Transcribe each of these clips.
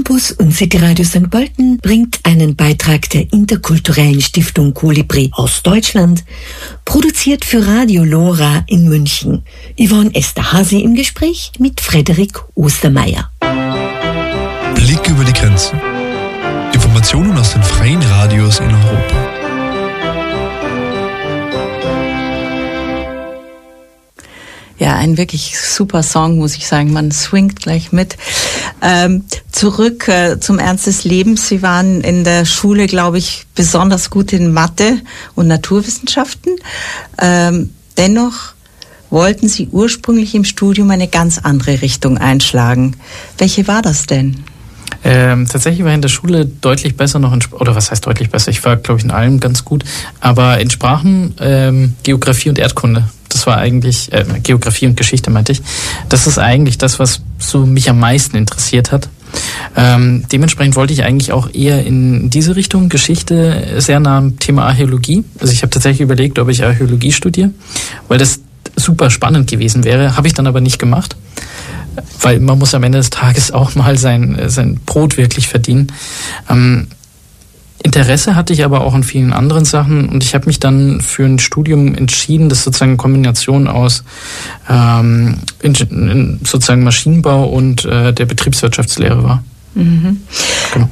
Campus und City Radio St. Pölten bringt einen Beitrag der interkulturellen Stiftung Kolibri aus Deutschland, produziert für Radio Lora in München. Yvonne Esterhazy im Gespräch mit Frederik Ostermeier. Blick über die Grenzen. Informationen aus den freien Radios in Europa. Ja, ein wirklich super Song, muss ich sagen. Man swingt gleich mit. Zurück zum Ernst des Lebens. Sie waren in der Schule, glaube ich, besonders gut in Mathe und Naturwissenschaften. Dennoch wollten Sie ursprünglich im Studium eine ganz andere Richtung einschlagen. Welche war das denn? Tatsächlich war ich in der Schule deutlich besser noch, oder was heißt deutlich besser? Ich war, glaube ich, in allem ganz gut. Aber in Sprachen, Geografie und Erdkunde. Das war eigentlich, Geografie und Geschichte meinte ich. Das ist eigentlich das, was so mich am meisten interessiert hat. Dementsprechend wollte ich eigentlich auch eher in diese Richtung, Geschichte, sehr nah am Thema Archäologie. Also ich habe tatsächlich überlegt, ob ich Archäologie studiere, weil das super spannend gewesen wäre. Habe ich dann aber nicht gemacht. Weil man muss am Ende des Tages auch mal sein Brot wirklich verdienen. Interesse hatte ich aber auch an vielen anderen Sachen und ich habe mich dann für ein Studium entschieden, das sozusagen eine Kombination aus sozusagen Maschinenbau und der Betriebswirtschaftslehre war. Mhm. Genau.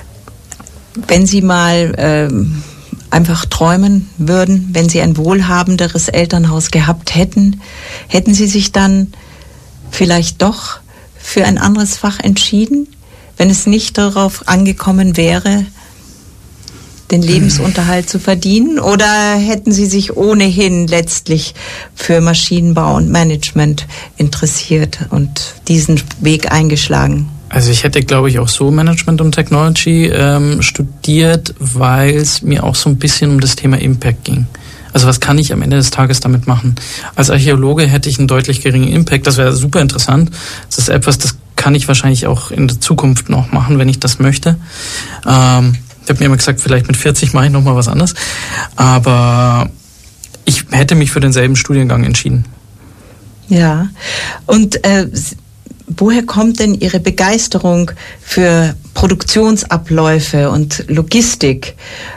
Wenn Sie mal einfach träumen würden, wenn Sie ein wohlhabenderes Elternhaus gehabt hätten, hätten Sie sich dann vielleicht doch für ein anderes Fach entschieden, wenn es nicht darauf angekommen wäre, den Lebensunterhalt zu verdienen? Oder hätten Sie sich ohnehin letztlich für Maschinenbau und Management interessiert und diesen Weg eingeschlagen? Also ich hätte, glaube ich, auch so Management und Technology studiert, weil es mir auch so ein bisschen um das Thema Impact ging. Also was kann ich am Ende des Tages damit machen? Als Archäologe hätte ich einen deutlich geringen Impact. Das wäre super interessant. Das ist etwas, das kann ich wahrscheinlich auch in der Zukunft noch machen, wenn ich das möchte. Ich habe mir immer gesagt, vielleicht mit 40 mache ich nochmal was anderes. Aber ich hätte mich für denselben Studiengang entschieden. Ja, und woher kommt denn Ihre Begeisterung für Produktionsabläufe und Logistik?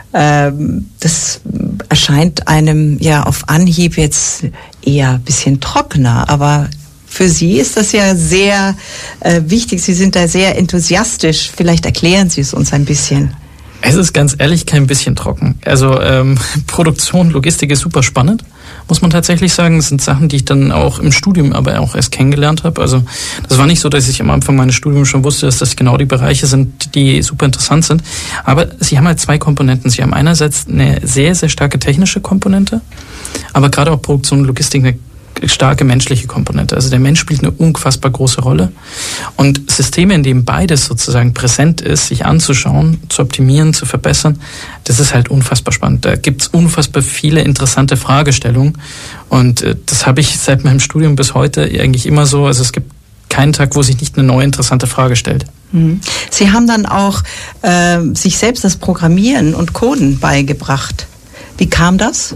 Das erscheint einem ja auf Anhieb jetzt eher ein bisschen trockener, aber für Sie ist das ja sehr wichtig. Sie sind da sehr enthusiastisch. Vielleicht erklären Sie es uns ein bisschen. Es ist ganz ehrlich kein bisschen trocken. Also Produktion, Logistik ist super spannend, muss man tatsächlich sagen. Das sind Sachen, die ich dann auch im Studium aber auch erst kennengelernt habe. Also das war nicht so, dass ich am Anfang meines Studiums schon wusste, dass das genau die Bereiche sind, die super interessant sind. Aber sie haben halt zwei Komponenten. Sie haben einerseits eine sehr, sehr starke technische Komponente, aber gerade auch Produktion und Logistik eine starke menschliche Komponente. Also der Mensch spielt eine unfassbar große Rolle. Und Systeme, in denen beides sozusagen präsent ist, sich anzuschauen, zu optimieren, zu verbessern, das ist halt unfassbar spannend. Da gibt's unfassbar viele interessante Fragestellungen. Und das habe ich seit meinem Studium bis heute eigentlich immer so. Also es gibt keinen Tag, wo sich nicht eine neue interessante Frage stellt. Sie haben dann auch sich selbst das Programmieren und Coden beigebracht. Wie kam das?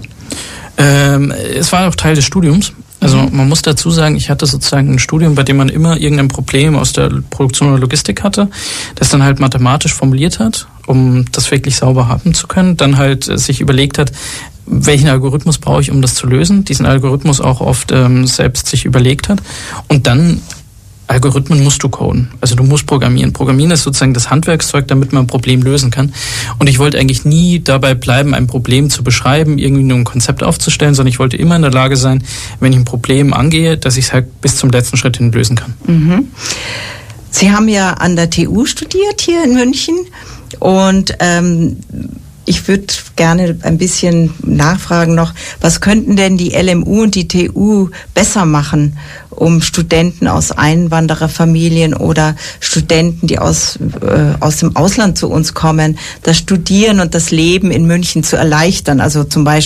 Es war auch Teil des Studiums. Also man muss dazu sagen, ich hatte sozusagen ein Studium, bei dem man immer irgendein Problem aus der Produktion oder Logistik hatte, das dann halt mathematisch formuliert hat, um das wirklich sauber haben zu können, dann halt sich überlegt hat, welchen Algorithmus brauche ich, um das zu lösen, diesen Algorithmus auch oft selbst sich überlegt hat und dann Algorithmen musst du coden, also du musst programmieren. Programmieren ist sozusagen das Handwerkszeug, damit man ein Problem lösen kann. Und ich wollte eigentlich nie dabei bleiben, ein Problem zu beschreiben, irgendwie nur ein Konzept aufzustellen, sondern ich wollte immer in der Lage sein, wenn ich ein Problem angehe, dass ich es halt bis zum letzten Schritt hin lösen kann. Mhm. Sie haben ja an der TU studiert hier in München und ich würde gerne ein bisschen nachfragen noch, was könnten denn die LMU und die TU besser machen, um Studenten aus Einwandererfamilien oder Studenten, die aus dem Ausland zu uns kommen, das Studieren und das Leben in München zu erleichtern? Also zum Beispiel